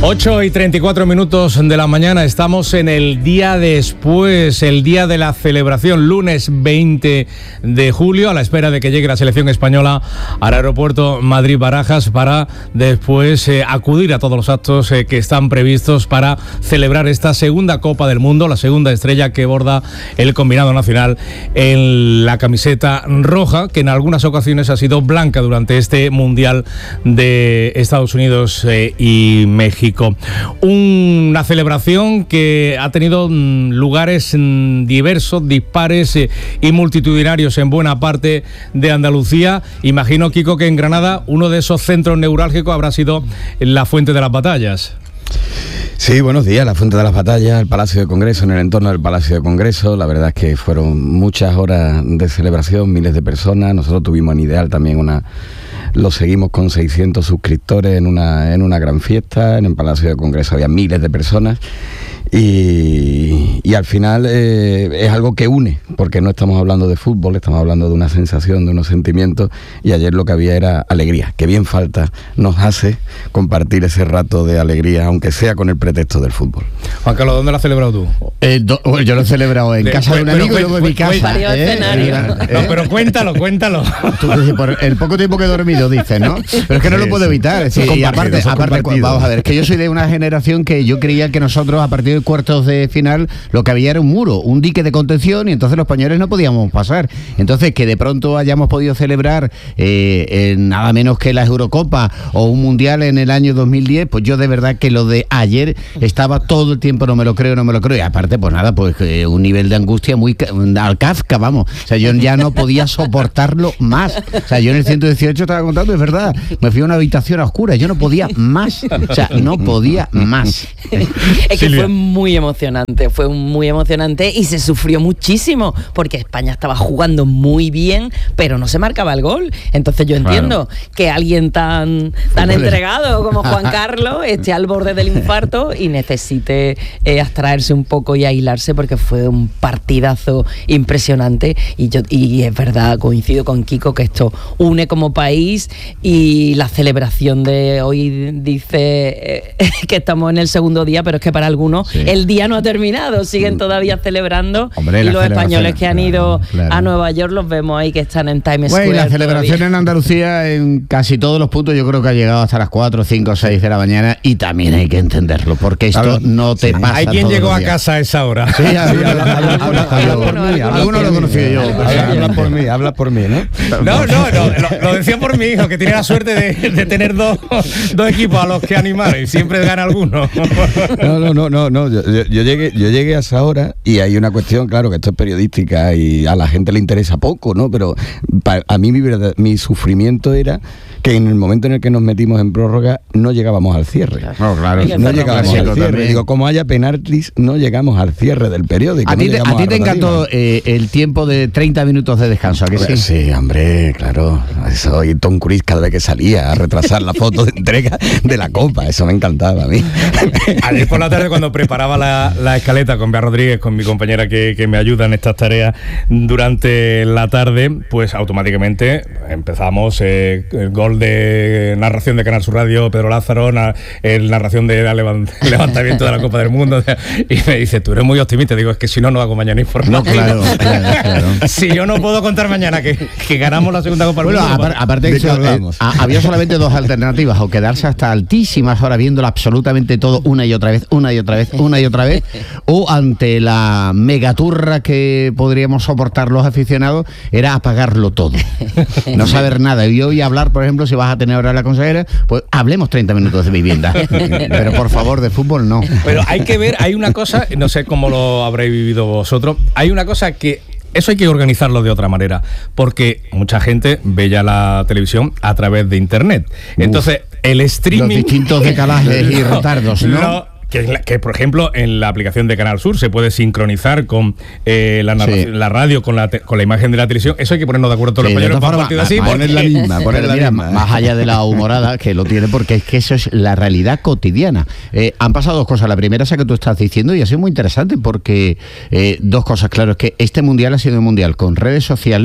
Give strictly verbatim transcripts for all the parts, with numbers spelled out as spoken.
ocho y treinta y cuatro minutos de la mañana, estamos en el día después, el día de la celebración, lunes veinte de julio, a la espera de que llegue la selección española al aeropuerto Madrid-Barajas para después eh, acudir a todos los actos eh, que están previstos para celebrar esta segunda Copa del Mundo, la segunda estrella que borda el combinado nacional en la camiseta roja, que en algunas ocasiones ha sido blanca durante este Mundial de Estados Unidos eh, y México. Una celebración que ha tenido lugares diversos, dispares y multitudinarios en buena parte de Andalucía. Imagino, Kiko, que en Granada uno de esos centros neurálgicos habrá sido la Fuente de las Batallas. Sí, buenos días, la Fuente de las Batallas, el Palacio de Congreso, en el entorno del Palacio de Congreso. La verdad es que fueron muchas horas de celebración, miles de personas. Nosotros tuvimos en Ideal también una... Lo seguimos con seiscientos suscriptores en una, en una gran fiesta. En el Palacio de Congreso había miles de personas. Y, y al final eh, es algo que une, porque no estamos hablando de fútbol, estamos hablando de una sensación, de unos sentimientos, y ayer lo que había era alegría, que bien falta nos hace compartir ese rato de alegría, aunque sea con el pretexto del fútbol. Juan Carlos, ¿dónde lo has celebrado tú? Eh, do, yo lo he celebrado en de, casa de un amigo y luego en mi casa. ¿Eh? ¿Eh? No, pero cuéntalo, cuéntalo. Tú, por el poco tiempo que he dormido, dices, ¿no? Pero es que no sí, lo puedo evitar. Es decir, y aparte, aparte vamos a ver, es que yo soy de una generación que yo creía que nosotros a partir de cuartos de final lo que había era un muro, un dique de contención, y entonces los españoles no podíamos pasar. Entonces que de pronto hayamos podido celebrar eh, en nada menos que la Eurocopa o un Mundial en el año dos mil diez, pues yo de verdad que lo de ayer estaba todo el tiempo, no me lo creo, no me lo creo, y aparte pues nada, pues eh, un nivel de angustia muy al Kafka, vamos, o sea, yo ya no podía soportarlo más, o sea, yo en el ciento dieciocho estaba contando, es verdad, me fui a una habitación a oscuras, yo no podía más, o sea, no podía más. Es que fue muy emocionante, fue muy emocionante y se sufrió muchísimo porque España estaba jugando muy bien, pero no se marcaba el gol. Entonces yo entiendo claro. que alguien tan, tan entregado como Juan Carlos esté al borde del infarto y necesite eh, abstraerse un poco y aislarse, porque fue un partidazo impresionante. Y yo y es verdad, coincido con Kiko, que esto une como país, y la celebración de hoy dice eh, que estamos en el segundo día, pero es que para algunos sí. el día no ha terminado, siguen todavía celebrando. Hombre, y los españoles que han ido claro, claro. a Nueva York los vemos ahí que están en Times Square. Bueno, la celebración todavía en Andalucía en casi todos los puntos yo creo que ha llegado hasta las cuatro, cinco, seis de la mañana, y también hay que entenderlo, porque esto claro, no te sí. pasa. Hay quien llegó a casa a esa hora. Sí, algunos lo conocí yo. Habla por mí, habla por mí, ¿no? No, no, no lo, lo decía por mi hijo, que tiene la suerte de, de tener dos, dos equipos a los que animar y siempre gana alguno. No, no, no, no, no. Yo, yo, yo llegué, yo llegué a esa hora, y hay una cuestión, claro, que esto es periodística y a la gente le interesa poco, ¿no? Pero pa, a mí mi, verdad, mi sufrimiento era que en el momento en el que nos metimos en prórroga no llegábamos al cierre. No, claro. No llegábamos al cierre. También. Digo, como haya penaltis, no llegamos al cierre del periódico. A ti, no te, a ti te encantó eh, el tiempo de treinta minutos de descanso, ¿a que sí? Sí, hombre, claro. Eso, y Tom Cruise cada vez que salía a retrasar la foto de entrega de la Copa, eso me encantaba a mí. Ayer por la tarde, cuando preparaba la, la escaleta con Bea Rodríguez, con mi compañera que, que me ayuda en estas tareas durante la tarde, pues automáticamente empezamos eh, el gol de narración de Canal Sur Radio, Pedro Lázaro, na, el narración de la levant, levantamiento de la Copa del Mundo, y me dice, tú eres muy optimista. Digo, es que si no, no hago mañana informativo. No, claro, claro, claro. Si yo no puedo contar mañana que, que ganamos la segunda Copa del bueno, Mundo. Apar, aparte de eso, eh, había solamente dos alternativas, o quedarse hasta altísimas horas viéndolo absolutamente todo una y otra vez, una y otra vez, una y otra vez, o ante la megaturra que podríamos soportar los aficionados, era apagarlo todo, no saber nada. Y hoy hablar, por ejemplo, si vas a tener ahora la consejera, pues hablemos treinta minutos de vivienda, pero por favor, de fútbol no. Pero hay que ver, hay una cosa, no sé cómo lo habréis vivido vosotros, hay una cosa que eso hay que organizarlo de otra manera, porque mucha gente ve ya la televisión a través de internet. Entonces, Uf, el streaming, los distintos decalajes y retardos, ¿no? Lo, Que, que, por ejemplo, en la aplicación de Canal Sur se puede sincronizar con eh, la, sí. la radio, con la, te, con la imagen de la televisión. Eso hay que ponernos de acuerdo todos sí, los españoles para un partido así. Poner la misma, poner la mira, misma. Más allá de la humorada, que lo tiene, porque es que eso es la realidad cotidiana. Eh, han pasado dos cosas. La primera es la que tú estás diciendo, y ha sido muy interesante, porque eh, dos cosas, claro, es que este mundial ha sido un mundial con redes sociales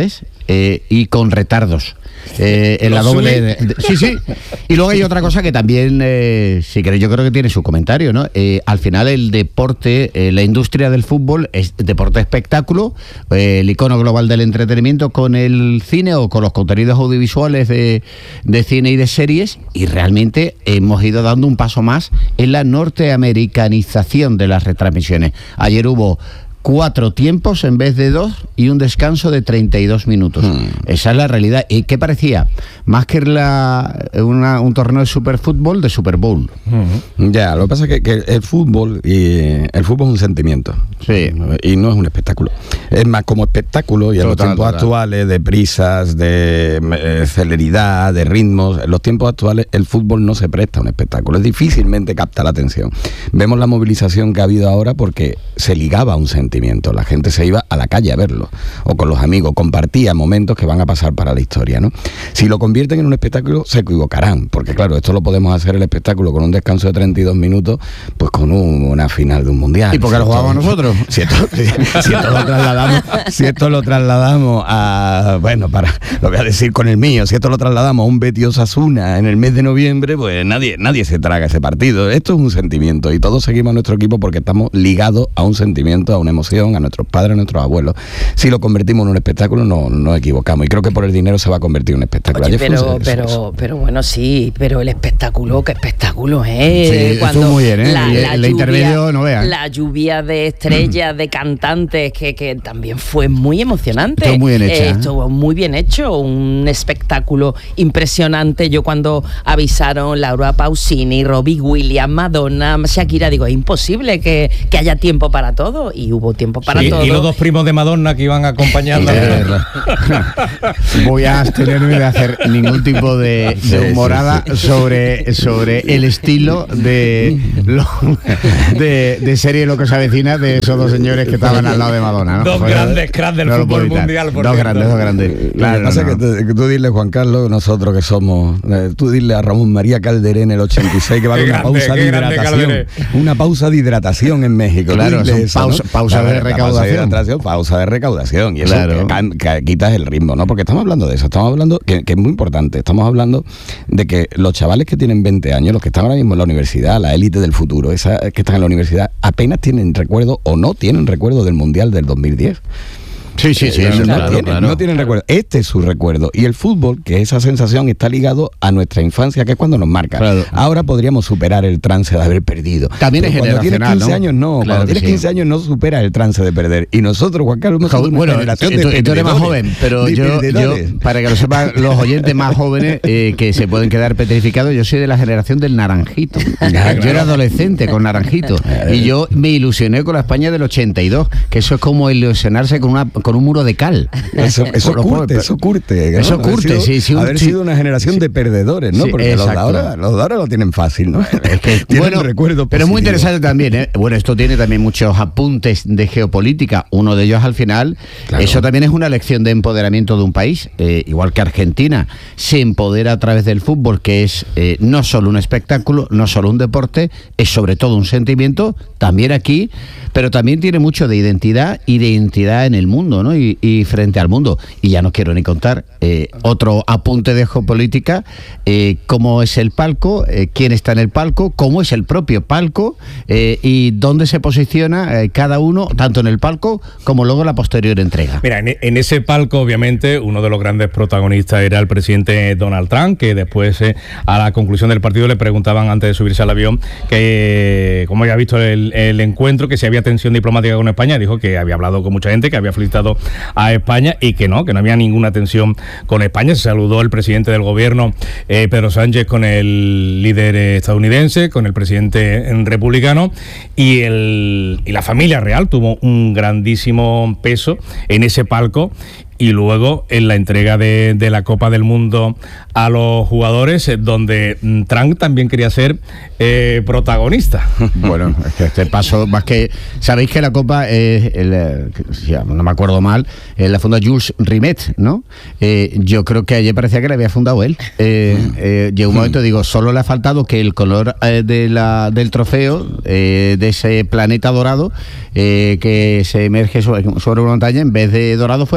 eh, y con retardos. Eh, en la doble de, de, sí sí y luego hay otra cosa que también eh, si queréis yo creo que tiene su comentario, ¿no? Eh, al final el deporte, eh, la industria del fútbol es deporte espectáculo, eh, el icono global del entretenimiento con el cine o con los contenidos audiovisuales de, de cine y de series, y realmente hemos ido dando un paso más en la norteamericanización de las retransmisiones. Ayer hubo cuatro tiempos en vez de dos y un descanso de treinta y dos minutos. Hmm. Esa es la realidad. ¿Y qué parecía? Más que la, una, un torneo de superfútbol, de Super Bowl. Hmm. Ya, lo que pasa es que, que el fútbol y el fútbol es un sentimiento. Sí. Y no es un espectáculo. Es más como espectáculo, y en total, los tiempos total. actuales de prisas, de eh, celeridad, de ritmos, en los tiempos actuales el fútbol no se presta a un espectáculo. Es difícilmente capta la atención. Vemos la movilización que ha habido ahora porque se ligaba a un sentimiento. La gente se iba a la calle a verlo, o con los amigos, compartía momentos que van a pasar para la historia, ¿no? Si lo convierten en un espectáculo, se equivocarán, porque claro, esto lo podemos hacer el espectáculo con un descanso de treinta y dos minutos, pues con un, una final de un mundial. ¿Y por qué lo jugamos nosotros? Si esto, si, si esto lo trasladamos, si esto lo trasladamos a, bueno, para, lo voy a decir con el mío, si esto lo trasladamos a un Betis Osasuna en el mes de noviembre, pues nadie, nadie se traga ese partido. Esto es un sentimiento y todos seguimos a nuestro equipo porque estamos ligados a un sentimiento, a una emoción, a nuestros padres, a nuestros abuelos. Si lo convertimos en un espectáculo, no nos equivocamos. Y creo que por el dinero se va a convertir en un espectáculo. Oye, pero, pero, pero bueno, sí, pero el espectáculo, ¿qué espectáculo es? Sí, cuando muy bien, ¿eh? La, la, la lluvia, no vean. La lluvia de estrellas, mm. de cantantes, que, que también fue muy emocionante. Estuvo muy bien hecha. Eh, estuvo muy bien hecho, un espectáculo impresionante. Yo cuando avisaron Laura Pausini, Robbie Williams, Madonna, Shakira, digo, es imposible que, que haya tiempo para todo, y hubo tiempo para sí, todo. Y los dos primos de Madonna que iban acompañando. Voy a abstenerme de hacer ningún tipo de, de humorada sí, sí, sí. sobre sobre el estilo de, lo, de de serie Lo que se avecina de esos dos señores que estaban al lado de Madonna, ¿no? Dos pues, grandes cracks del no fútbol mundial. Por dos cierto. grandes, dos grandes. Claro, lo que pasa no, no. es que, te, que tú dile, Juan Carlos, nosotros que somos, eh, tú dile a Ramón María Calderé en el ochenta y seis que va a haber una grande, pausa de hidratación. Una pausa de hidratación en México. Claro, son eso, pausa, ¿no? pausa de recaudación. Pausa de, pausa de recaudación. Y eso claro. que, que quitas el ritmo, ¿no? Porque estamos hablando de eso, estamos hablando, que, que es muy importante, estamos hablando de que los chavales que tienen veinte años, los que están ahora mismo en la universidad, la élite del futuro, esas que están en la universidad, apenas tienen recuerdo o no tienen recuerdo del Mundial del dos mil diez. Sí, sí, sí, eh, eso no, claro, tienen, claro. no tienen recuerdo. Este es su recuerdo. Y el fútbol, que esa sensación está ligado a nuestra infancia, que es cuando nos marca. Claro. Ahora podríamos superar el trance de haber perdido. También Pero es cuando generacional, tienes quince ¿no? años, no. Claro cuando tienes sí. quince años no superas el trance de perder. Y nosotros, Juan Carlos, no somos bueno, una generación tú, de tú eres más joven, pero yo, yo, para que lo sepan los oyentes más jóvenes eh, que se pueden quedar petrificados, yo soy de la generación del Naranjito. Claro. Yo era adolescente con Naranjito. Y yo me ilusioné con la España del ochenta y dos, que eso es como ilusionarse con, una, con un muro de cal. Eso, eso curte, eso curte. ¿no? Eso curte, sido, sí. sí un, haber sí, sido una generación sí, de perdedores, ¿no? Sí, porque los de, ahora, los de ahora lo tienen fácil, ¿no? Es que, bueno, recuerdo pero es muy interesante también, ¿eh? Bueno, esto tiene también muchos apuntes de geopolítica. Uno de ellos, al final, claro. Eso también es una lección de empoderamiento de un país. Eh, igual que Argentina se empodera a través del fútbol, que es eh, no solo un espectáculo, no solo un deporte, es sobre todo un sentimiento, también aquí, pero también tiene mucho de identidad y de identidad en el mundo, ¿no? Y, y frente al mundo. Y ya no quiero ni contar eh, otro apunte de geopolítica, eh, cómo es el palco, eh, quién está en el palco, cómo es el propio palco eh, y dónde se posiciona eh, cada uno, tanto en el palco como luego la posterior entrega. Mira, en, en ese palco, obviamente, uno de los grandes protagonistas era el presidente Donald Trump, que después, eh, a la conclusión del partido, le preguntaban antes de subirse al avión que, eh, cómo había visto el, el encuentro, que si había tensión diplomática con España. Dijo que había hablado con mucha gente, que había felicitado a España y que no, que no había ninguna tensión con España. Se saludó el presidente del gobierno, eh, Pedro Sánchez, con el líder estadounidense, con el presidente republicano, y, el, y la familia real tuvo un grandísimo peso en ese palco. Y luego en la entrega de, de la Copa del Mundo a los jugadores, eh, donde Trump también quería ser eh, protagonista. Bueno, es que este paso, más que... Sabéis que la Copa, es el, ya, no me acuerdo mal, eh, la funda Jules Rimet, ¿no? Eh, yo creo que ayer parecía que la había fundado él. Eh, eh, llegó un momento, digo, solo le ha faltado que el color eh, de la, del trofeo, eh, de ese planeta dorado, eh, que se emerge sobre, sobre una montaña, en vez de dorado fuera naranja.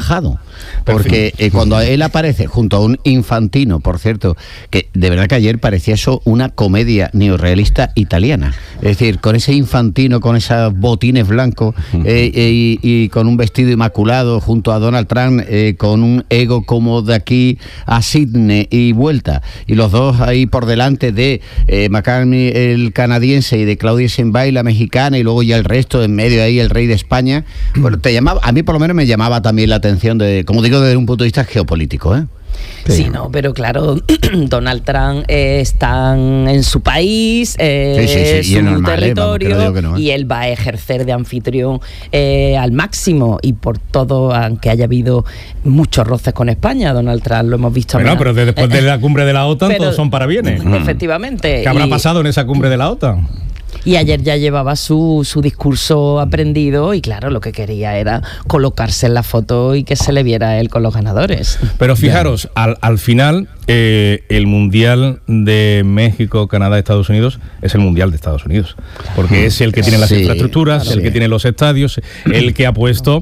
trabajado. Porque eh, cuando él aparece junto a un Infantino, por cierto, que de verdad que ayer parecía eso una comedia neorrealista italiana. Es decir, con ese Infantino, con esos botines blancos eh, eh, y, y con un vestido inmaculado junto a Donald Trump, eh, con un ego como de aquí a Sydney y vuelta. Y los dos ahí por delante de eh, McCartney, el canadiense, y de Claudia Sheinbaum, la mexicana, y luego ya el resto, en medio ahí el rey de España. Bueno, te llamaba, a mí por lo menos me llamaba también la atención, de, como digo, desde un punto de vista geopolítico, ¿eh? Sí, sí, no, pero claro, Donald Trump eh, está en su país, eh, sí, sí, sí, su normal, territorio, eh, vamos, no, ¿eh? Y él va a ejercer de anfitrión eh, al máximo, y por todo, aunque haya habido muchos roces con España, Donald Trump lo hemos visto. Bueno, pero después de la cumbre de la OTAN pero, todos son parabienes. Efectivamente. ¿Qué habrá y, pasado en esa cumbre de la OTAN? Y ayer ya llevaba su, su discurso aprendido, y claro, lo que quería era colocarse en la foto y que se le viera a él con los ganadores. Pero fijaros, al, al final eh, el Mundial de México, Canadá, Estados Unidos es el Mundial de Estados Unidos, porque es el que tiene las sí, infraestructuras, claro, el sí. que tiene los estadios, el que ha puesto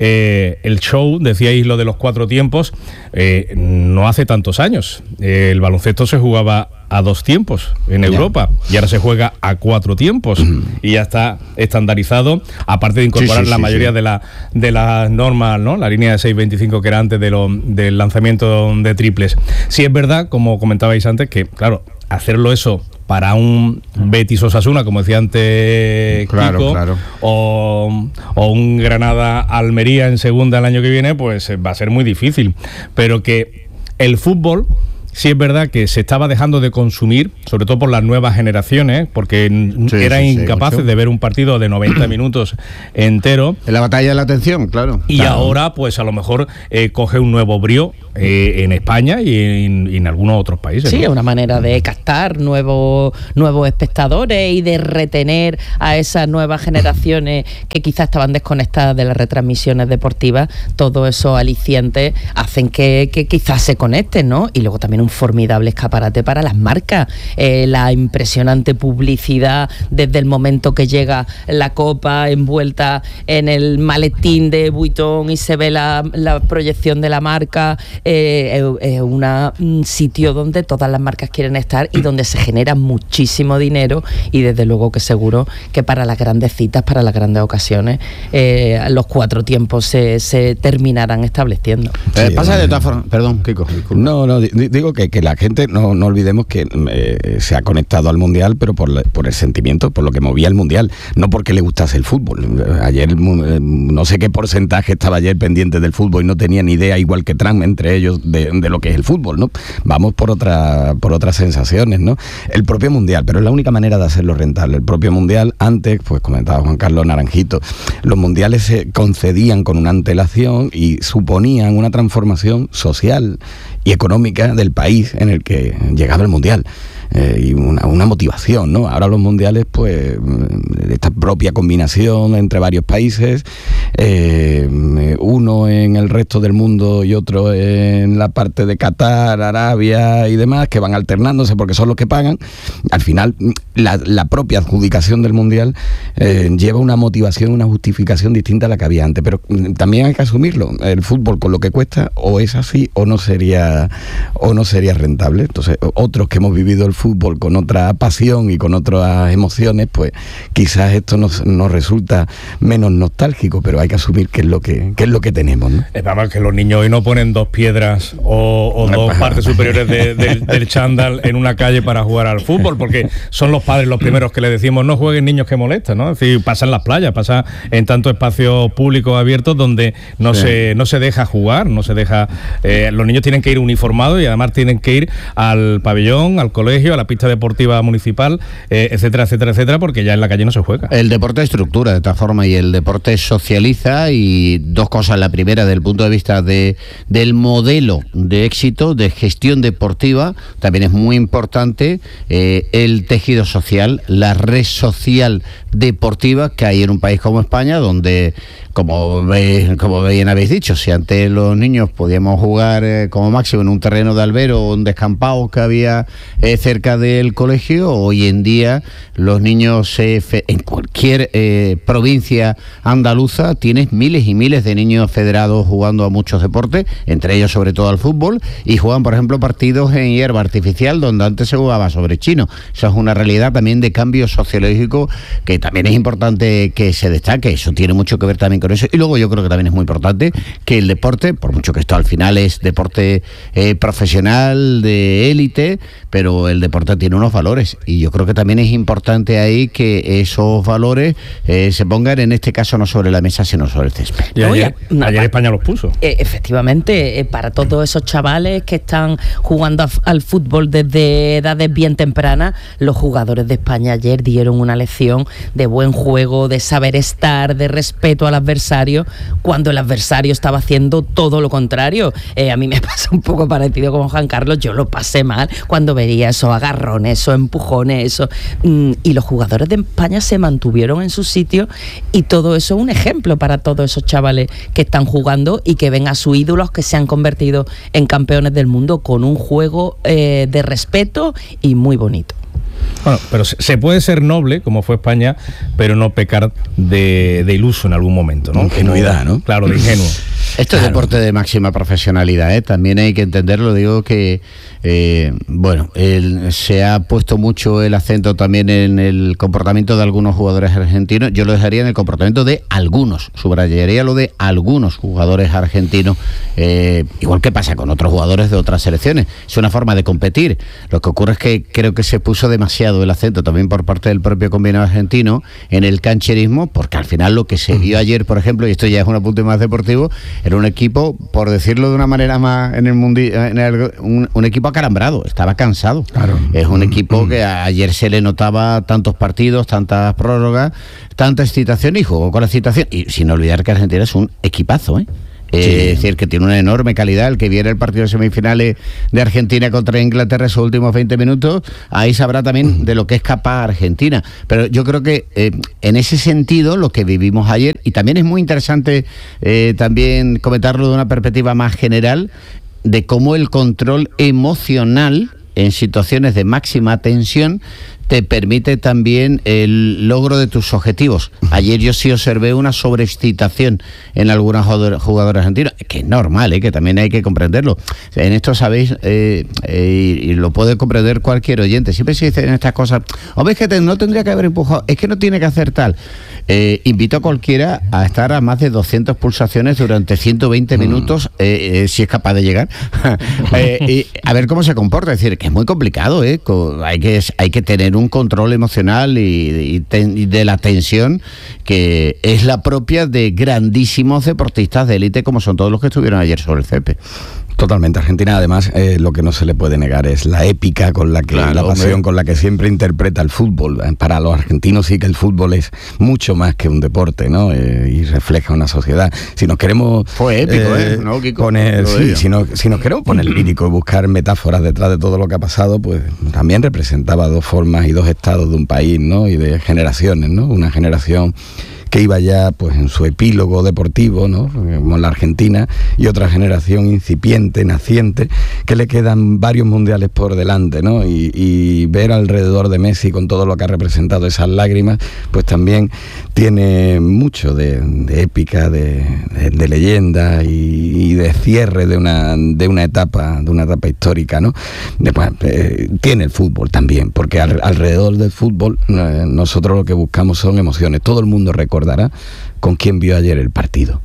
eh, el show. Decíais lo de los cuatro tiempos, eh, no hace tantos años eh, el baloncesto se jugaba a dos tiempos en Europa, y ahora se juega a cuatro tiempos, uh-huh. y ya está estandarizado, aparte de incorporar sí, sí, la sí, mayoría sí. de la de las normas, ¿no? La línea de seis veinticinco que era antes de lo, del lanzamiento de triples. Sí es verdad, como comentabais antes, que claro, hacerlo eso para un Betis Osasuna, como decía antes claro, Kiko, claro. O, o un Granada Almería en segunda el año que viene, pues va a ser muy difícil. Pero que el fútbol, sí es verdad que se estaba dejando de consumir, sobre todo por las nuevas generaciones, porque sí, eran sí, incapaces sí, de ver un partido de noventa minutos entero. En la batalla de la atención, claro. Y claro. ahora, pues a lo mejor eh, coge un nuevo brío eh, en España y en, y en algunos otros países. Sí, es ¿no? una manera de captar nuevos, nuevos espectadores y de retener a esas nuevas generaciones que quizás estaban desconectadas de las retransmisiones deportivas. Todos esos alicientes hacen que, que quizás se conecten, ¿no? Y luego también un formidable escaparate para las marcas, eh, la impresionante publicidad desde el momento que llega la copa envuelta en el maletín de Vuitton y se ve la, la proyección de la marca, eh, es eh, una, un sitio donde todas las marcas quieren estar y donde se genera muchísimo dinero, y desde luego que seguro que para las grandes citas, para las grandes ocasiones, eh, los cuatro tiempos se, se terminarán estableciendo. Eh, sí, pasa de todas formas, perdón, Kiko. No, no, digo que, que la gente, no, no olvidemos que eh, se ha conectado al Mundial, pero por, la, por el sentimiento, por lo que movía el Mundial, no porque le gustase el fútbol. Ayer, no sé qué porcentaje estaba ayer pendiente del fútbol y no tenía ni idea, igual que Trump, entre ellos, de, de lo que es el fútbol, ¿no? Vamos por, otra, por otras sensaciones, ¿no? El propio Mundial, pero es la única manera de hacerlo rentable. El propio Mundial, antes, pues comentaba Juan Carlos Naranjito, los mundiales se concedían con una antelación y suponían una transformación social y económica del país en el que llegaba el Mundial. Eh, y una, una motivación, ¿no? Ahora los mundiales, pues, esta propia combinación entre varios países, eh, uno en el resto del mundo y otro en la parte de Qatar, Arabia y demás, que van alternándose porque son los que pagan. Al final, la, la propia adjudicación del mundial eh, lleva una motivación, una justificación distinta a la que había antes, pero también hay que asumirlo. El fútbol, con lo que cuesta, o es así o no sería, o no sería rentable. Entonces, otros que hemos vivido el fútbol con otra pasión y con otras emociones, pues quizás esto nos, nos resulta menos nostálgico, pero hay que asumir que es lo que, que es lo que tenemos, ¿no? Es verdad que los niños hoy no ponen dos piedras o, o dos partes superiores de, de, del chándal en una calle para jugar al fútbol, porque son los padres los primeros que le decimos no jueguen niños que molestan, ¿no? Es decir, pasa en las playas, pasa en tantos espacios públicos abiertos donde no sí. se no se deja jugar, no se deja. Eh, los niños tienen que ir uniformados y además tienen que ir al pabellón, al colegio, a la pista deportiva municipal, eh, etcétera, etcétera, etcétera, porque ya en la calle no se juega. El deporte estructura, de todas formas, y el deporte socializa, y dos cosas. La primera, desde el punto de vista de, del modelo de éxito, de gestión deportiva, también es muy importante eh, el tejido social, la red social deportiva que hay en un país como España, donde como, ve, como bien habéis dicho, si antes los niños podíamos jugar eh, como máximo en un terreno de albero o un descampado que había eh, cerca del colegio, hoy en día los niños eh, fe, en cualquier eh, provincia andaluza tienes miles y miles de niños federados jugando a muchos deportes, entre ellos sobre todo al fútbol, y juegan por ejemplo partidos en hierba artificial donde antes se jugaba sobre chino. Eso es una realidad también de cambio sociológico que también es importante que se destaque. Eso tiene mucho que ver también con eso. Y luego yo creo que también es muy importante que el deporte, por mucho que esto al final es deporte eh, profesional de élite, pero el deporte tiene unos valores y yo creo que también es importante ahí que esos valores eh, se pongan en este caso no sobre la mesa sino sobre el césped. Y ayer, Oye, ayer España los puso. Eh, efectivamente, eh, para todos esos chavales que están jugando a, al fútbol desde edades bien tempranas, los jugadores de España ayer dieron una lección de buen juego, de saber estar, de respeto al adversario, cuando el adversario estaba haciendo todo lo contrario. Eh, a mí me pasa un poco parecido con Juan Carlos, yo lo pasé mal cuando veía esos agarrones, esos empujones, eso. Mm, y los jugadores de España se mantuvieron en su sitio y todo eso es un ejemplo para todos esos chavales que están jugando y que ven a sus ídolos que se han convertido en campeones del mundo con un juego eh, de respeto y muy bonito. Bueno, pero se puede ser noble, como fue España, pero no pecar de, de iluso en algún momento, ¿no? Ingenuidad, ¿no? Claro, de ingenuo. Esto es claro. Deporte de máxima profesionalidad, ¿eh? También hay que entenderlo, digo que, eh, bueno, el, se ha puesto mucho el acento también en el comportamiento de algunos jugadores argentinos. Yo lo dejaría en el comportamiento de algunos, subrayaría lo de algunos jugadores argentinos, eh, igual que pasa con otros jugadores de otras selecciones. Es una forma de competir. Lo que ocurre es que creo que se puso demasiado el acento también por parte del propio combinado argentino en el cancherismo, porque al final lo que se vio ayer, por ejemplo, y esto ya es un apunte más deportivo, era un equipo, por decirlo de una manera más en el mundo, un, un equipo acalambrado, estaba cansado. Claro. Es un equipo que ayer se le notaba tantos partidos, tantas prórrogas, tanta excitación y jugó con la excitación. Y sin olvidar que Argentina es un equipazo, ¿eh? Eh, sí. Es decir, que tiene una enorme calidad. El que viera el partido de semifinales de Argentina contra Inglaterra esos últimos veinte minutos, ahí sabrá también de lo que es capaz Argentina. Pero yo creo que eh, en ese sentido lo que vivimos ayer, y también es muy interesante eh, también comentarlo de una perspectiva más general, de cómo el control emocional en situaciones de máxima tensión te permite también el logro de tus objetivos. Ayer yo sí observé una sobreexcitación en algunos jugadores argentinos, que es normal, ¿eh? Que también hay que comprenderlo. En esto sabéis, eh, eh, y lo puede comprender cualquier oyente, siempre se dicen estas cosas, o ves que te, no tendría que haber empujado, es que no tiene que hacer tal. Eh, invito a cualquiera a estar a más de doscientas pulsaciones durante ciento veinte minutos, eh, eh, si es capaz de llegar, eh, y a ver cómo se comporta. Es decir, que es muy complicado, ¿eh? Hay que, hay que tener un control emocional y, y, ten, y de la tensión que es la propia de grandísimos deportistas de élite como son todos los que estuvieron ayer sobre el césped. Totalmente. Argentina, además, eh, lo que no se le puede negar es la épica con la que, claro, la pasión hombre. con la que siempre interpreta el fútbol. Para los argentinos sí que el fútbol es mucho más que un deporte, ¿no? Eh, y refleja una sociedad. Si nos queremos... Fue épico, ¿eh? ¿eh? ¿No, Kiko? Poner, sí, si, no, si nos queremos poner lírico y buscar metáforas detrás de todo lo que ha pasado, pues también representaba dos formas y dos estados de un país, ¿no? Y de generaciones, ¿no? Una generación que iba ya pues en su epílogo deportivo, ¿no? Como la Argentina, y otra generación incipiente, naciente, que le quedan varios mundiales por delante, ¿no? Y, y ver alrededor de Messi con todo lo que ha representado esas lágrimas, pues también tiene mucho de, de épica, de, de, de leyenda y, y de cierre de una de una etapa, de una etapa histórica, ¿no? Después, eh, tiene el fútbol también, porque al, alrededor del fútbol eh, nosotros lo que buscamos son emociones. Todo el mundo recuerda recordará con quién vio ayer el partido,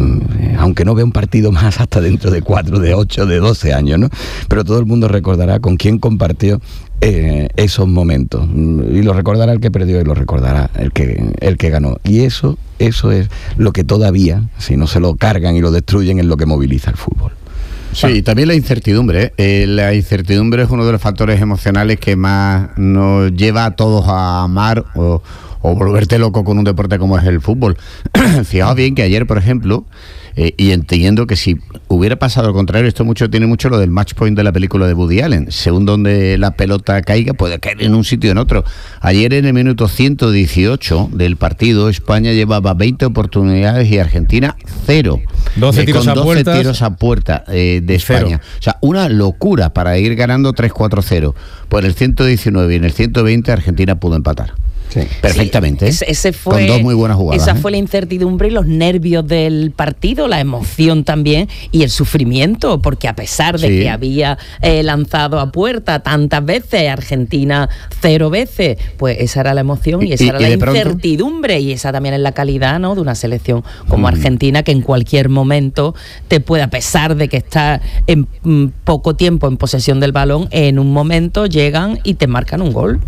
aunque no vea un partido más hasta dentro de cuatro, de ocho, de doce años, ¿no? Pero todo el mundo recordará con quién compartió eh, esos momentos, y lo recordará el que perdió y lo recordará el que el que ganó, y eso eso es lo que todavía, si no se lo cargan y lo destruyen, es lo que moviliza el fútbol. Sí, y también la incertidumbre. ¿eh? La incertidumbre es uno de los factores emocionales que más nos lleva a todos a amar o, o volverte loco con un deporte como es el fútbol. Fijaos bien que ayer, por ejemplo, eh, y entiendo que si hubiera pasado al contrario, esto mucho tiene mucho lo del match point de la película de Woody Allen. Según donde la pelota caiga, puede caer en un sitio o en otro. Ayer en el minuto ciento dieciocho del partido, España llevaba veinte oportunidades y Argentina cero. doce tiros con a doce puertas, tiros a puerta eh, de España. Cero. O sea, una locura para ir ganando tres cuatro cero. Por el ciento diecinueve y en el ciento veinte Argentina pudo empatar. Sí. Perfectamente. Sí, ese fue, con dos muy buenas jugadas. Esa ¿eh? fue la incertidumbre y los nervios del partido, la emoción también y el sufrimiento, porque a pesar de sí. que había eh, lanzado a puerta tantas veces, Argentina cero veces, pues esa era la emoción y esa y, era y la incertidumbre pronto? Y esa también es la calidad, ¿no?, de una selección como mm. Argentina, que en cualquier momento te puede, a pesar de que está en mm, poco tiempo en posesión del balón, en un momento llegan y te marcan un gol.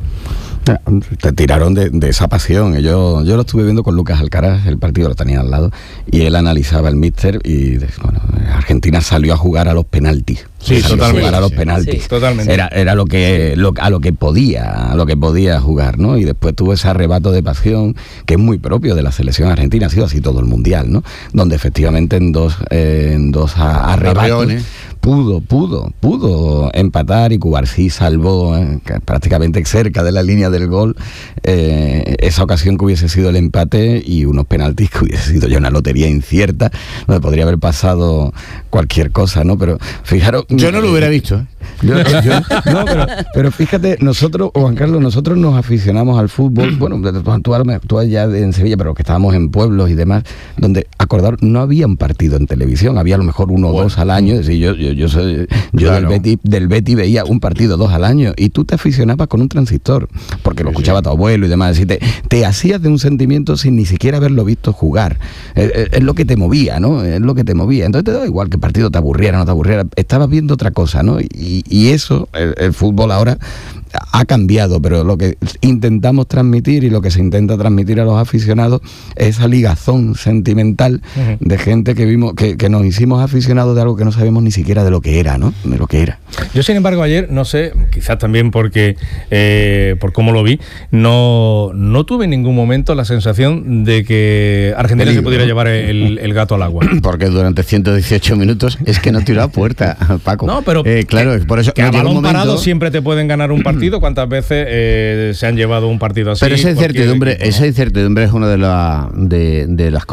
Te tiraron de, de esa pasión. Yo, yo lo estuve viendo con Lucas Alcaraz, el partido lo tenía al lado, y él analizaba el míster y bueno, Argentina salió a jugar a los penaltis. Sí, totalmente. A, a los penaltis. Sí, totalmente. Era, era lo que lo, a lo que podía, a lo que podía jugar, ¿no? Y después tuvo ese arrebato de pasión que es muy propio de la selección argentina, ha sido así todo el mundial, ¿no? Donde efectivamente en dos, eh, en dos a, arrebatos pudo, pudo, pudo empatar y Cubarsí salvó eh, prácticamente cerca de la línea del gol eh, esa ocasión que hubiese sido el empate y unos penaltis que hubiese sido ya una lotería incierta, donde podría haber pasado cualquier cosa, ¿no? Pero fijaros, yo no lo hubiera visto, ¿eh? Yo, yo, no, pero, pero fíjate, nosotros, Juan Carlos, nosotros nos aficionamos al fútbol, bueno, tú, tú, tú allá en Sevilla, pero que estábamos en pueblos y demás, donde, acordar, no había un partido en televisión, había a lo mejor uno o bueno, dos al año, es decir, yo, yo, yo, soy, yo claro. del, Betis, del Betis veía un partido dos al año, y tú te aficionabas con un transistor, porque lo escuchaba sí. tu abuelo y demás, es decir, te, te hacías de un sentimiento sin ni siquiera haberlo visto jugar, es, es, es lo que te movía, ¿no? Es lo que te movía, entonces te da igual que el partido te aburriera o no te aburriera, estabas viendo otra cosa, ¿no? Y, y eso, el, el fútbol ahora ha cambiado, pero lo que intentamos transmitir y lo que se intenta transmitir a los aficionados es esa ligazón sentimental uh-huh. de gente que vimos, que, que nos hicimos aficionados de algo que no sabemos ni siquiera de lo que era, ¿no? De lo que era. Yo, sin embargo, ayer, no sé, quizás también porque eh, por cómo lo vi, no, no tuve en ningún momento la sensación de que Argentina Peligro, se pudiera ¿no? llevar el, el gato al agua. Porque durante ciento dieciocho minutos es que no tiró a puerta, Paco. No, pero eh, claro, que, por eso que a balón momento... parado siempre te pueden ganar un partido. ¿Cuántas veces eh, se han llevado un partido así? Pero esa incertidumbre, esa incertidumbre es una de, la, de, de las